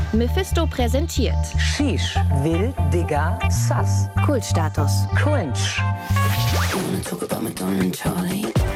Mephisto präsentiert Sheesh, Will, Digga, Sass. Kultstatus. Cringe. You wanna talk about Madonna and Charlie?